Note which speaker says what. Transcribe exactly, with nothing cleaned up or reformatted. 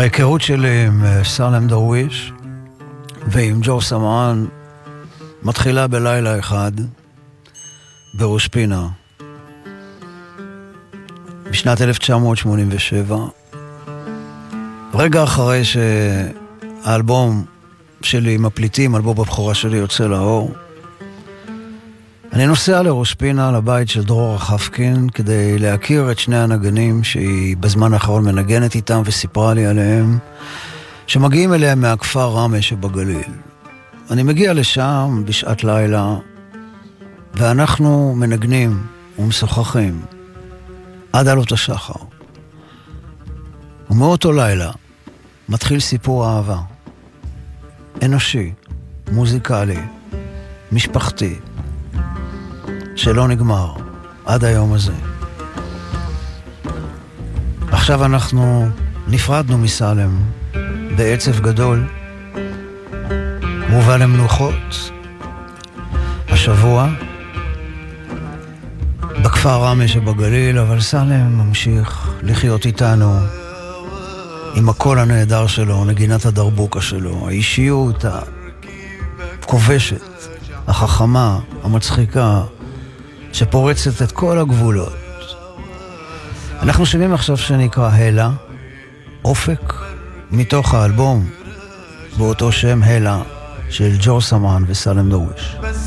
Speaker 1: ההיכרות שלי עם סלם דרוויש ועם ג'ו סמרן מתחילה בלילה אחד בראש פינה בשנת אלף תשע מאות שמונים ושבע, רגע אחרי שהאלבום שלי עם הפליטים, אלבום הבכורה שלי, יוצא לאור. אני נוסע לראש פינה, לבית של דרורה חפקין, כדי להכיר את שני הנגנים שהיא בזמן האחרון מנגנת איתם וסיפרה לי עליהם, שמגיעים אליהם מהכפר רמה שבגליל. אני מגיע לשם בשעת לילה, ואנחנו מנגנים ומשוחחים עד עלות השחר. ומאותו לילה מתחיל סיפור אהבה, אנושי, מוזיקלי, משפחתי, שלא נגמר עד היום הזה. עכשיו אנחנו נפרדנו מסלם בעצב גדול, הוא הובא למנוחות השבוע בכפר רמה שבגליל, אבל סלם ממשיך לחיות איתנו עם הקול הנהדר שלו, נגינת הדרבוקה שלו, האישיות הכובשת, החכמה, המצחיקה, שפורצת את כל הגבולות. אנחנו שומעים עכשיו שנקרא הלה, אופק, מתוך האלבום באותו שם, הלה, של ג'ו סמרן וסלם דרוויש.